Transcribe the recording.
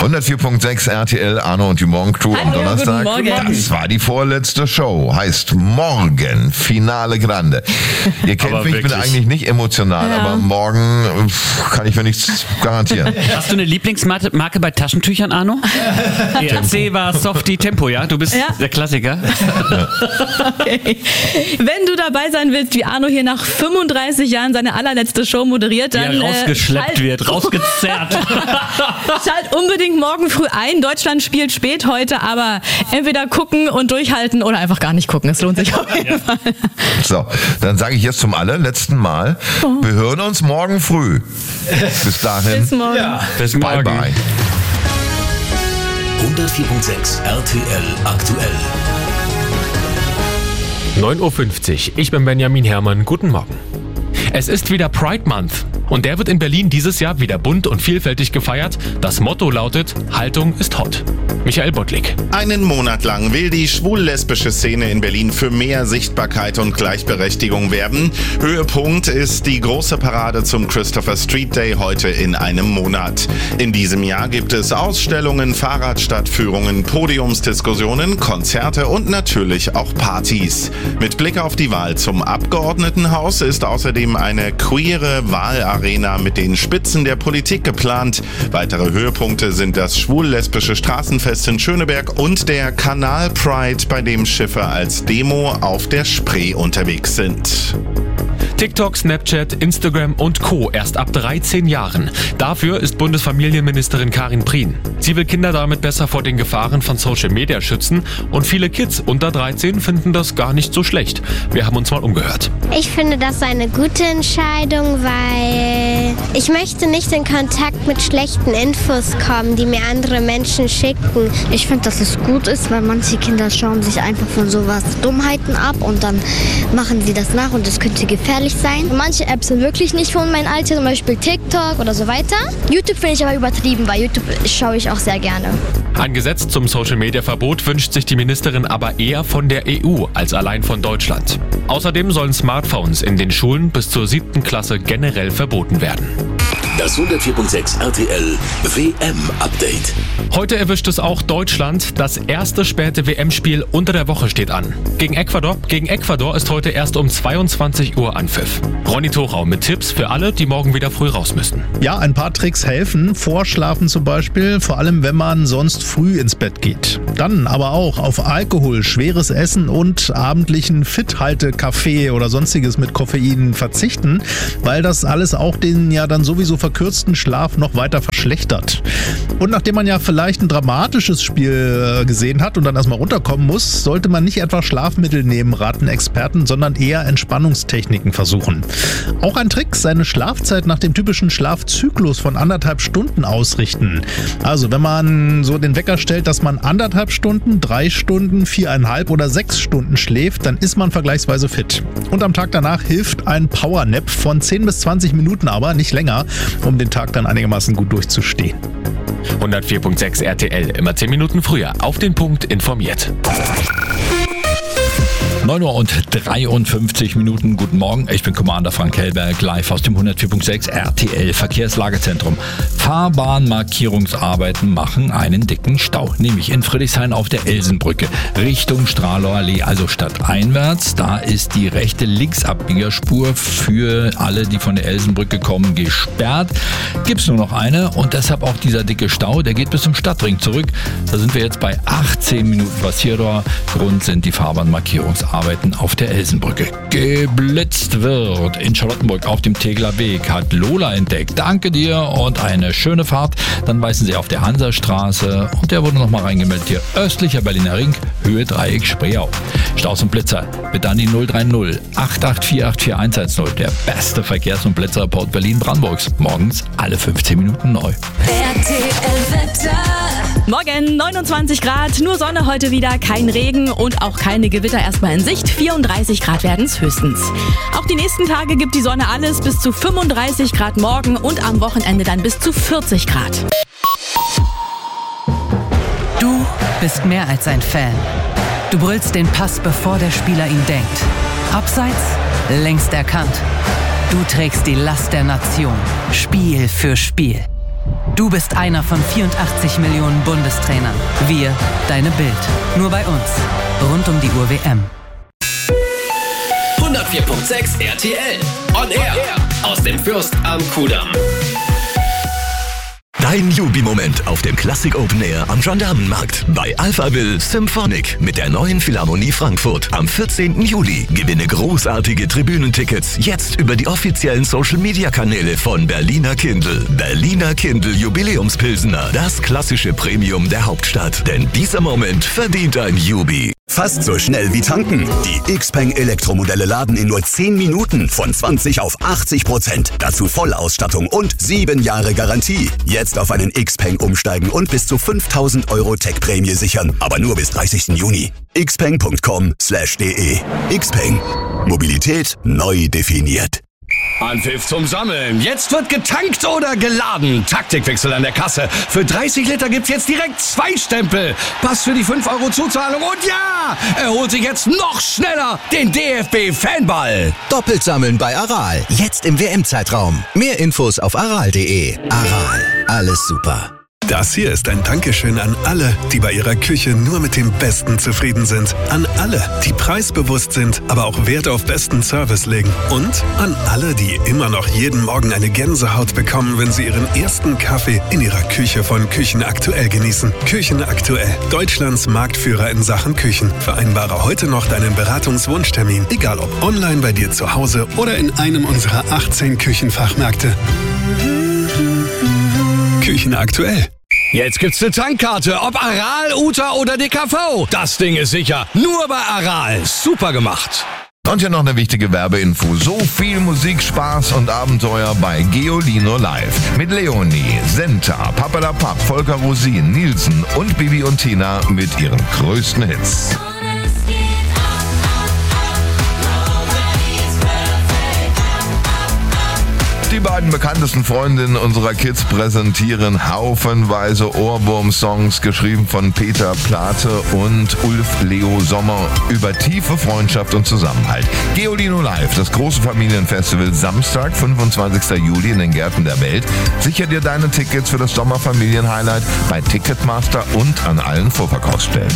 104.6 RTL, Arno und die Morgencrew am Donnerstag. Guten Morgen. Das war die vorletzte Show. Heißt morgen Finale Grande. Ihr kennt mich, ich bin eigentlich nicht emotional, aber morgen kann ich mir nichts garantieren. Hast du eine Lieblingsmarke bei Taschentüchern, Arno? ERC war Softie Tempo, ja? Du bist der Klassiker. Okay. Wenn du dabei sein willst, wie Arno hier nach 35 Jahren seine allerletzte Show moderiert, dann rausgeschleppt wird, rausgezerrt. Schalt unbedingt morgen früh ein. Deutschland spielt spät heute, aber entweder gucken und durchhalten oder einfach gar nicht gucken. Es lohnt sich auf jeden Fall. So, dann sage ich jetzt zum allerletzten Mal, wir hören uns morgen früh. Bis dahin. Bis morgen. Ja, bis morgen. Bye, bye. 104.6 RTL aktuell. 9.50 Uhr. Ich bin Benjamin Herrmann. Guten Morgen. Es ist wieder Pride Month und der wird in Berlin dieses Jahr wieder bunt und vielfältig gefeiert. Das Motto lautet, Haltung ist hot. Michael Bottlik. Einen Monat lang will die schwul-lesbische Szene in Berlin für mehr Sichtbarkeit und Gleichberechtigung werben. Höhepunkt ist die große Parade zum Christopher Street Day heute in einem Monat. In diesem Jahr gibt es Ausstellungen, Fahrradstadtführungen, Podiumsdiskussionen, Konzerte und natürlich auch Partys. Mit Blick auf die Wahl zum Abgeordnetenhaus ist außerdem eine queere Wahlarena mit den Spitzen der Politik geplant. Weitere Höhepunkte sind das schwul-lesbische Straßenfest in Schöneberg und der Kanal Pride, bei dem Schiffe als Demo auf der Spree unterwegs sind. TikTok, Snapchat, Instagram und Co. erst ab 13 Jahren. Dafür ist Bundesfamilienministerin Karin Prien. Sie will Kinder damit besser vor den Gefahren von Social Media schützen und viele Kids unter 13 finden das gar nicht so schlecht. Wir haben uns mal umgehört. Ich finde das eine gute Entscheidung, weil ich möchte nicht in Kontakt mit schlechten Infos kommen, die mir andere Menschen schicken. Ich finde, dass es gut ist, weil manche Kinder schauen sich einfach von sowas Dummheiten ab und dann machen sie das nach und das könnte gefährlich sein. Manche Apps sind wirklich nicht für mein Alter, zum Beispiel TikTok oder so weiter. YouTube finde ich aber übertrieben, weil YouTube schaue ich auch sehr gerne. Ein Gesetz zum Social-Media-Verbot wünscht sich die Ministerin aber eher von der EU als allein von Deutschland. Außerdem sollen Smartphones in den Schulen bis zur 7. Klasse generell verboten werden. Das 104.6 RTL WM-Update. Heute erwischt es auch Deutschland. Das erste späte WM-Spiel unter der Woche steht an. Gegen Ecuador ist heute erst um 22 Uhr Anpfiff. Ronny Thorau mit Tipps für alle, die morgen wieder früh raus müssen. Ja, ein paar Tricks helfen. Vorschlafen zum Beispiel, vor allem wenn man sonst früh ins Bett geht. Dann aber auch auf Alkohol, schweres Essen und abendlichen Fit-Halte-Kaffee oder sonstiges mit Koffein verzichten, weil das alles auch den ja dann sowieso verkürzten Schlaf noch weiter verschlechtert. Und nachdem man ja vielleicht ein dramatisches Spiel gesehen hat und dann erstmal runterkommen muss, sollte man nicht etwa Schlafmittel nehmen, raten Experten, sondern eher Entspannungstechniken versuchen. Auch ein Trick, seine Schlafzeit nach dem typischen Schlafzyklus von 1,5 Stunden ausrichten. Also wenn man so den Wecker stellt, dass man 1,5 Stunden, 3 Stunden, 4,5 oder 6 Stunden schläft, dann ist man vergleichsweise fit. Und am Tag danach hilft ein Powernap von 10 bis 20 Minuten, aber nicht länger, um den Tag dann einigermaßen gut durchzustehen. 104.6 RTL, immer 10 Minuten früher, auf den Punkt informiert. 9:53 Uhr. Guten Morgen, ich bin Commander Frank Hellberg, live aus dem 104.6 RTL Verkehrslagezentrum. Fahrbahnmarkierungsarbeiten machen einen dicken Stau, nämlich in Friedrichshain auf der Elsenbrücke Richtung Strahler Allee, also stadteinwärts. Da ist die rechte Linksabbiegerspur für alle, die von der Elsenbrücke kommen, gesperrt. Gibt es nur noch eine und deshalb auch dieser dicke Stau, der geht bis zum Stadtring zurück. Da sind wir jetzt bei 18 Minuten Passiertor. Grund sind die Fahrbahnmarkierungsarbeiten auf der Elsenbrücke. Geblitzt wird in Charlottenburg auf dem Tegeler Weg, hat Lola entdeckt. Danke dir und eine schöne Fahrt. Dann weisen sie auf der Hansastraße und der wurde nochmal reingemeldet hier. Östlicher Berliner Ring, Höhe Dreieck Spreeau. Staus und Blitzer, bitte an die 030 884 84110. Der beste Verkehrs- und Blitzerreport Berlin-Brandenburgs. Morgens alle 15 Minuten neu. Morgen 29 Grad, nur Sonne heute wieder, kein Regen und auch keine Gewitter erstmal in Sicht. 34 Grad werden es höchstens. Auch die nächsten Tage gibt die Sonne alles, bis zu 35 Grad morgen und am Wochenende dann bis zu 40 Grad. Du bist mehr als ein Fan. Du brüllst den Pass, bevor der Spieler ihn denkt. Abseits, längst erkannt. Du trägst die Last der Nation, Spiel für Spiel. Du bist einer von 84 Millionen Bundestrainern. Wir, deine Bild. Nur bei uns. Rund um die Uhr WM. 104.6 RTL. On Air. Aus dem Fürst am Kudamm. Dein Jubi-Moment auf dem Classic Open Air am Gendarmenmarkt. Bei Alphaville Symphonic mit der neuen Philharmonie Frankfurt. Am 14. Juli gewinne großartige Tribünentickets jetzt über die offiziellen Social-Media-Kanäle von Berliner Kindl. Berliner Kindl Jubiläumspilsener. Das klassische Premium der Hauptstadt. Denn dieser Moment verdient ein Jubi. Fast so schnell wie tanken. Die Xpeng Elektromodelle laden in nur 10 Minuten von 20 auf 80%. Dazu Vollausstattung und 7 Jahre Garantie. Jetzt auf einen Xpeng umsteigen und bis zu 5.000 € Tech-Prämie sichern. Aber nur bis 30. Juni. xpeng.com/de. Xpeng. Mobilität neu definiert. Anpfiff zum Sammeln. Jetzt wird getankt oder geladen. Taktikwechsel an der Kasse. Für 30 Liter gibt's jetzt direkt 2 Stempel. Pass für die 5 € Zuzahlung. Und ja, er holt sich jetzt noch schneller den DFB-Fanball. Doppelt sammeln bei Aral. Jetzt im WM-Zeitraum. Mehr Infos auf aral.de. Aral. Alles super. Das hier ist ein Dankeschön an alle, die bei ihrer Küche nur mit dem Besten zufrieden sind. An alle, die preisbewusst sind, aber auch Wert auf besten Service legen. Und an alle, die immer noch jeden Morgen eine Gänsehaut bekommen, wenn sie ihren ersten Kaffee in ihrer Küche von Küchen Aktuell genießen. Küchen Aktuell, Deutschlands Marktführer in Sachen Küchen. Vereinbare heute noch deinen Beratungswunschtermin, egal ob online bei dir zu Hause oder in einem unserer 18 Küchenfachmärkte. Küchen Aktuell. Jetzt gibt's eine Tankkarte, ob Aral, Uta oder DKV. Das Ding ist sicher. Nur bei Aral. Super gemacht. Und hier noch eine wichtige Werbeinfo. So viel Musik, Spaß und Abenteuer bei Geolino Live. Mit Leonie, Senta, Papalapap, Volker Rosin, Nielsen und Bibi und Tina mit ihren größten Hits. Die beiden bekanntesten Freundinnen unserer Kids präsentieren haufenweise Ohrwurm-Songs, geschrieben von Peter Plate und Ulf Leo Sommer, über tiefe Freundschaft und Zusammenhalt. Geolino Live, das große Familienfestival, Samstag, 25. Juli in den Gärten der Welt. Sicher dir deine Tickets für das Sommerfamilien-Highlight bei Ticketmaster und an allen Vorverkaufsstellen.